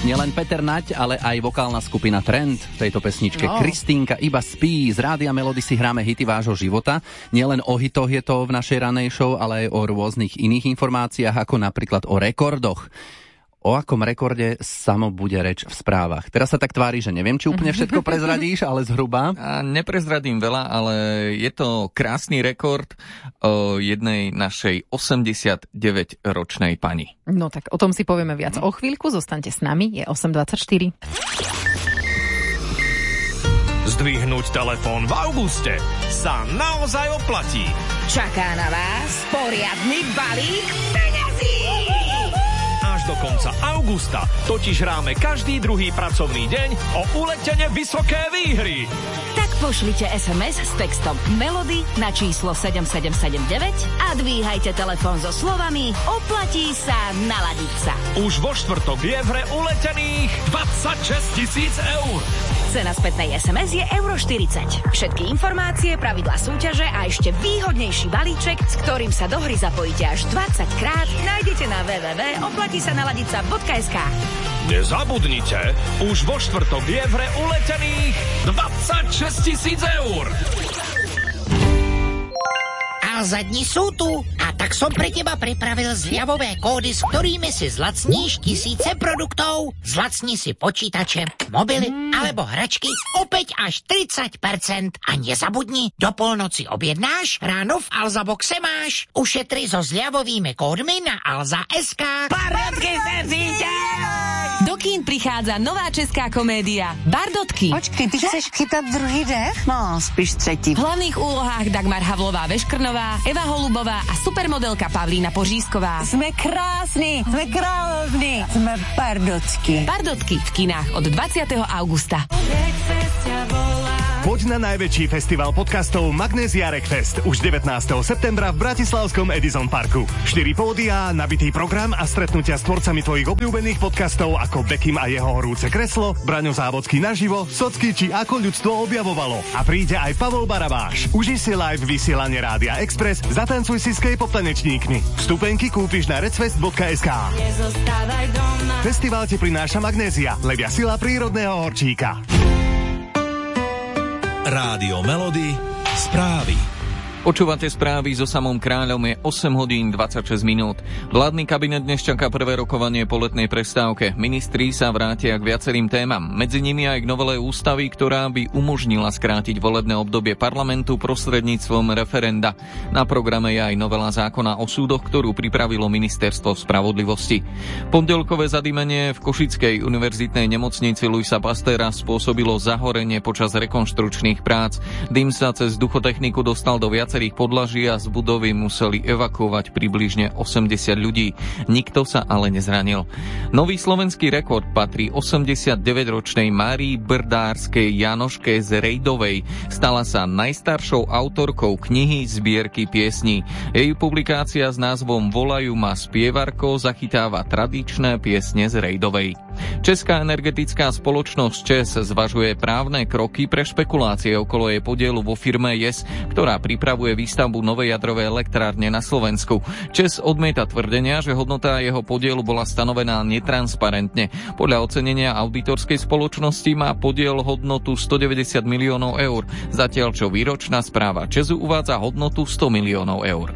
Nielen Peter Nať, ale aj vokálna skupina Trend v tejto pesničke. Kristínka iba spí. Z Rádia Melody si hráme hity vášho života. Nielen o hitoch je to v našej ranej show, ale aj o rôznych iných informáciách, ako napríklad o rekordoch. O akom rekorde samo bude reč v správach. Teraz sa tak tvári, že neviem, či úplne všetko prezradíš, ale zhruba. A neprezradím veľa, ale je to krásny rekord jednej našej 89-ročnej pani. No tak o tom si povieme viac o chvíľku. Zostaňte s nami, je 8:24. Zdvihnúť telefón v auguste sa naozaj oplatí. Čaká na vás poriadny balík peňazí. Až do konca augusta totiž hráme každý druhý pracovný deň o uletene vysoké výhry. Tak pošlite SMS s textom Melody na číslo 7779 a dvíhajte telefón so slovami oplatí sa naladiť sa. Už vo štvrtok je v hre uletených 26 000 eur. Cena spätnej SMS je €40. Všetky informácie, pravidlá súťaže a ešte výhodnejší balíček, s ktorým sa do hry zapojíte až 20 krát, nájdete na www.oplatisanaladica.sk. Nezabudnite, už vo štvrtok je v hre uletených 26 000 eur. Alza dni sú tu a tak som pre teba pripravil zľavové kódy, s ktorými si zlacníš tisíce produktov. Zlacni si počítače, mobily alebo hračky opäť až 30%. A nezabudni, do polnoci objednáš, ráno v Alza boxe máš. Ušetri so zľavovými kódmi na alza.sk. Bardotky se do kín prichádza nová česká komédia Bardotky. Počkej, ty chceš chytat druhý dech? No, spíš třetí. V hlavných úlohách Dagmar Havlová-Veškrnová, Eva Holubová a supermodelka Pavlína Pořízková. Jsme krásni, jsme královní, jsme Bardotky. Bardotky v kinách od 20. augusta. Poď na najväčší festival podcastov Magnézia Rockfest už 19. septembra v bratislavskom Edison Parku. 4 pódia, nabitý program a stretnutia s tvorcami tvojich obľúbených podcastov ako Bekim a jeho horúce kreslo, Braňo Závodský naživo, Socky či Ako ľudstvo objavovalo. A príde aj Pavol Barabáš. Užij si live vysielanie Rádia Express, zatancuj si s K-pop tanečníkmi. Vstupenky kúpiš na recfest.sk. Festival ti prináša Magnézia, levia sila prírodného horčíka. Rádio Melody, správy. Počúvate správy so samom kráľom, je 8:26. Vládny kabinet dnes čaká prvé rokovanie po letnej prestávke. Ministri sa vrátia k viacerým témam. Medzi nimi aj k novele ústavy, ktorá by umožnila skrátiť volebné obdobie parlamentu prostredníctvom referenda. Na programe je aj novela zákona o súdoch, ktorú pripravilo Ministerstvo spravodlivosti. Pondelkové zadymenie v Košickej univerzitnej nemocnici Luisa Pasteura spôsobilo zahorenie počas rekonštrukčných prác. Dym sa cez vzduchotechniku dostal do viacerých podlaží a z budovy museli evakuovať približne 80 ľudí. Nikto sa ale nezranil. Nový slovenský rekord patrí 89-ročnej Márii Brdárskej Janoške z Rejdovej. Stala sa najstaršou autorkou knihy zbierky piesní. Jej publikácia s názvom Volajú ma spievarko zachytáva tradičné piesne z Rejdovej. Česká energetická spoločnosť ČEZ zvažuje právne kroky pre špekulácie okolo jej podielu vo firme JES, ktorá pripravuje výstavbu novej jadrovej elektrárne na Slovensku. ČEZ odmieta tvrdenia, že hodnota jeho podielu bola stanovená netransparentne. Podľa ocenenia auditorskej spoločnosti má podiel hodnotu 190 miliónov eur, zatiaľ čo výročná správa ČEZu uvádza hodnotu 100 miliónov eur.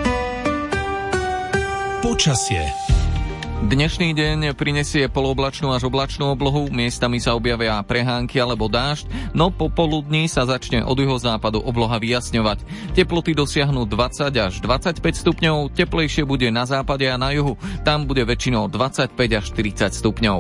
Počasie. Dnešný deň prinesie polooblačnú až oblačnú oblohu, miestami sa objavia prehánky alebo dážď, no popoludní sa začne od juhozápadu obloha vyjasňovať. Teploty dosiahnu 20 až 25 stupňov, teplejšie bude na západe a na juhu, tam bude väčšinou 25 až 40 stupňov.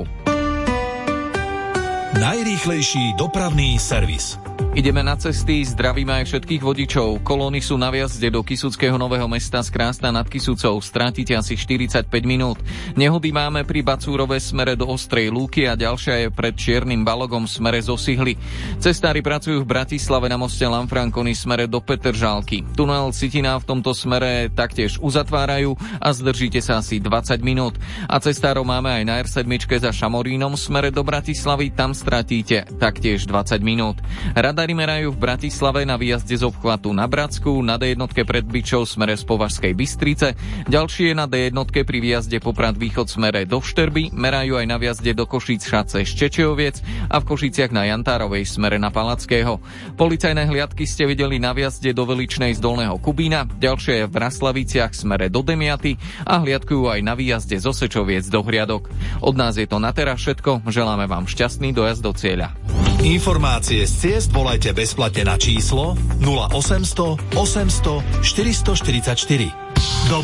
Najrýchlejší dopravný servis. Ideme na cesty, zdravíme aj všetkých vodičov. Kolóny sú na vjazde do Kysuckého Nového Mesta z Krásna nad Kysucou. Strátite asi 45 minút. Nehody máme pri Bacúrove smere do Ostrej Lúky a ďalšia je pred Čiernym Balogom smere zo Sihly. Cestári pracujú v Bratislave na moste Lanfranconi smere do Petržalky. Tunel Citina v tomto smere taktiež uzatvárajú a zdržíte sa asi 20 minút. A cestárov máme aj na R7 za Šamorínom smere do Bratislavy, tam stratíte taktiež 20 minút. Radary merajú v Bratislave na výjazde z obchvatu na Bratsku, na D1 pred Byčou smere z Považskej Bystrice, ďalšie na D1 pri výjazde Poprad východ smere do Šterby, merajú aj na výjazde do Košíc Šace Ščečejoviec a v Košiciach na Jantárovej smere na Palackého. Policajné hliadky ste videli na výjazde do Veličnej z Dolného Kubína, ďalšie je v Raslaviciach smere do Demiaty a hliadkujú aj na výjazde zo Sečoviec do Hriadok. Od nás je to na teraz všetko, želáme vám šťastný dojazd do cieľa. Informácie z ciest volajte bezplatne na číslo 0800 800 444.